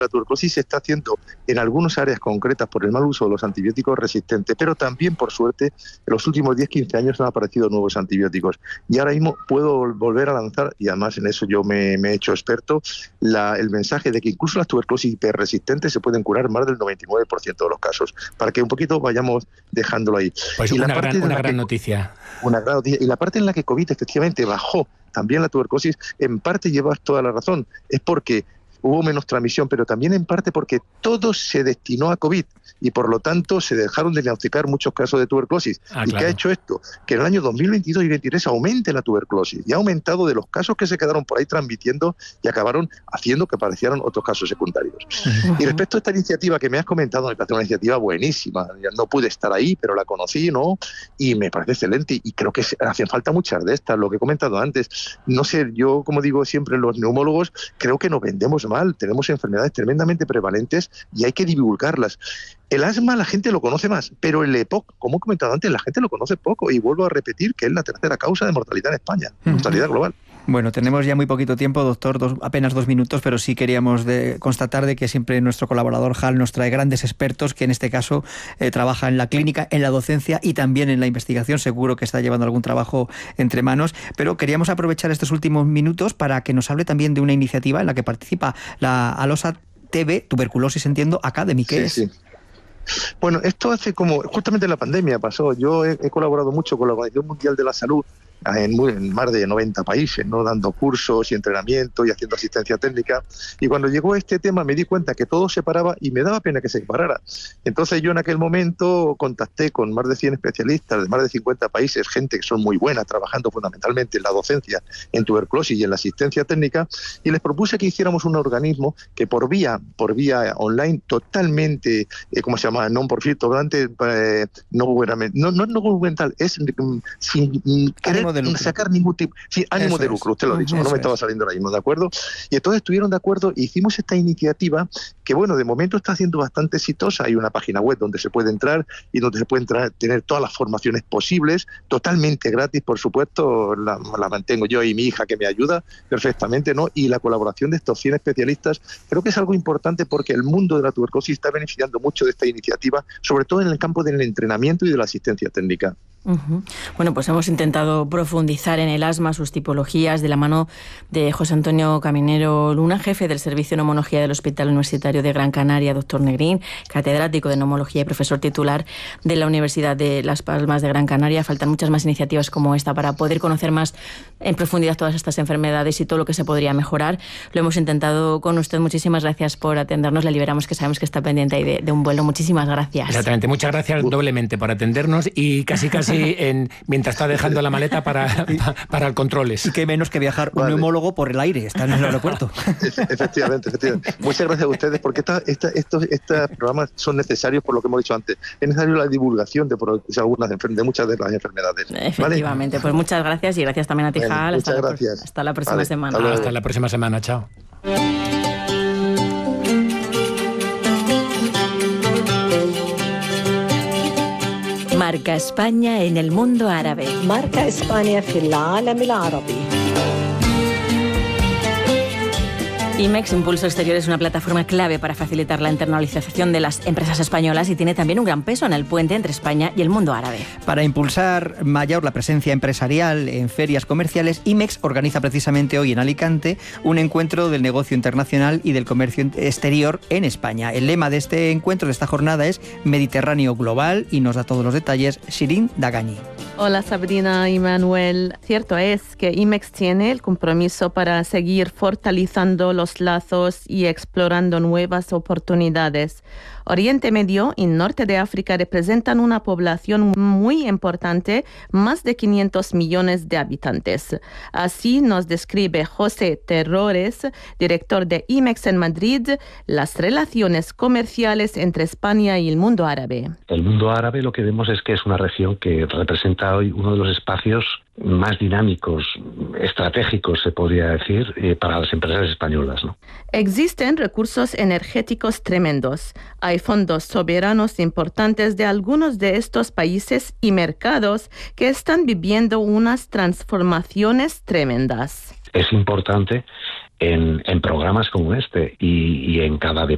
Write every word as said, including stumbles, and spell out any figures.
La tuberculosis se está haciendo en algunas áreas concretas por el mal uso de los antibióticos resistentes, pero también, por suerte, en los últimos diez a quince años han aparecido nuevos antibióticos. Y ahora mismo puedo volver a lanzar, y además en eso yo me, me he hecho experto, la, el mensaje de que incluso las tuberculosis hiperresistentes se pueden curar más del noventa y nueve por ciento de los casos, para que un poquito vayamos dejándolo ahí. Pues y una la parte gran, una la gran que, noticia. Una gran noticia. Y la parte en la que COVID efectivamente bajó también la tuberculosis, en parte llevas toda la razón, es porque hubo menos transmisión, pero también en parte porque todo se destinó a COVID y por lo tanto se dejaron de diagnosticar muchos casos de tuberculosis. Ah, ¿Y claro. qué ha hecho esto? Que en el año dos mil veintidós y veintitrés aumente la tuberculosis y ha aumentado de los casos que se quedaron por ahí transmitiendo y acabaron haciendo que aparecieran otros casos secundarios. Uh-huh. Y respecto a esta iniciativa que me has comentado, me parece una iniciativa buenísima. No pude estar ahí, pero la conocí, ¿no? Y me parece excelente y creo que hacen falta muchas de estas, lo que he comentado antes. No sé, yo como digo siempre, los neumólogos creo que nos vendemos mal, tenemos enfermedades tremendamente prevalentes y hay que divulgarlas. El asma la gente lo conoce más, pero el E P O C, como he comentado antes, la gente lo conoce poco y vuelvo a repetir que es la tercera causa de mortalidad en España, uh-huh. mortalidad global. Bueno, tenemos ya muy poquito tiempo, doctor, dos, apenas dos minutos, pero sí queríamos de, constatar de que siempre nuestro colaborador Hal nos trae grandes expertos que en este caso eh, trabaja en la clínica, en la docencia y también en la investigación. Seguro que está llevando algún trabajo entre manos, pero queríamos aprovechar estos últimos minutos para que nos hable también de una iniciativa en la que participa la ALOSA T V, Tuberculosis, entiendo, Academy. ¿Qué sí, es? Sí. Bueno, esto hace como, justamente en la pandemia pasó, yo he, he colaborado mucho con la Organización Mundial de la Salud en, muy, en más de noventa países, ¿no? Dando cursos y entrenamiento y haciendo asistencia técnica, y cuando llegó este tema me di cuenta que todo se paraba y me daba pena que se parara. Entonces yo en aquel momento contacté con más de cien especialistas de más de cincuenta países, gente que son muy buena, trabajando fundamentalmente en la docencia, en tuberculosis y en la asistencia técnica, y les propuse que hiciéramos un organismo que por vía, por vía online totalmente, eh, ¿cómo se llama? Non profit, totalmente eh, no gubernamental, no, no, no gubernamental, es mm, sin mm, querer sacar ningún tipo, sí, ánimo Eso de lucro, es. usted lo ha dicho, Eso no me estaba es. saliendo ahora mismo, ¿de acuerdo? Y entonces estuvieron de acuerdo e hicimos esta iniciativa que, bueno, de momento está siendo bastante exitosa. Hay una página web donde se puede entrar y donde se pueden entrar, tener todas las formaciones posibles, totalmente gratis, por supuesto, la, la mantengo yo y mi hija que me ayuda perfectamente, ¿no? Y la colaboración de estos cien especialistas creo que es algo importante porque el mundo de la tuberculosis está beneficiando mucho de esta iniciativa, sobre todo en el campo del entrenamiento y de la asistencia técnica. Uh-huh. Bueno, pues hemos intentado profundizar en el asma, sus tipologías, de la mano de José Antonio Caminero Luna, jefe del Servicio de Neumología del Hospital Universitario de Gran Canaria, doctor Negrín, catedrático de neumología y profesor titular de la Universidad de Las Palmas de Gran Canaria. Faltan muchas más iniciativas como esta para poder conocer más en profundidad todas estas enfermedades y todo lo que se podría mejorar. Lo hemos intentado con usted. Muchísimas gracias por atendernos. Le liberamos, que sabemos que está pendiente ahí de, de un vuelo. Muchísimas gracias. Exactamente. Muchas gracias doblemente por atendernos y casi casi en, mientras está dejando la maleta para, para el controles. Y qué menos que viajar un Vale. neumólogo por el aire, está en el aeropuerto. Efectivamente, efectivamente. Muchas gracias a ustedes porque esta, esta, estos, estos programas son necesarios por lo que hemos dicho antes. Es necesario la divulgación de, de, algunas, de muchas de las enfermedades. Efectivamente. ¿Vale? Pues muchas gracias y gracias también a ti, bueno, Hal. Muchas hasta gracias. La, hasta la próxima vale, semana. Hasta, hasta la próxima semana. Chao. Marca España en el mundo árabe. Marca España في العالم العربي. IMEX Impulso Exterior es una plataforma clave para facilitar la internacionalización de las empresas españolas y tiene también un gran peso en el puente entre España y el mundo árabe. Para impulsar mayor la presencia empresarial en ferias comerciales, IMEX organiza precisamente hoy en Alicante un encuentro del negocio internacional y del comercio exterior en España. El lema de este encuentro, de esta jornada, es Mediterráneo Global, y nos da todos los detalles Shirin Dagani. Hola Sabrina y Manuel. Cierto es que IMEX tiene el compromiso para seguir fortaleciendo los lazos y explorando nuevas oportunidades. Oriente Medio y Norte de África representan una población muy importante, más de quinientos millones de habitantes. Así nos describe José Terrores, director de IMEX en Madrid, las relaciones comerciales entre España y el mundo árabe. El mundo árabe, lo que vemos es que es una región que representa hoy uno de los espacios más dinámicos, estratégicos, se podría decir, eh, para las empresas españolas, ¿no? Existen recursos energéticos tremendos. Hay fondos soberanos importantes de algunos de estos países y mercados que están viviendo unas transformaciones tremendas. Es importante en, en programas como este y, y en cada de,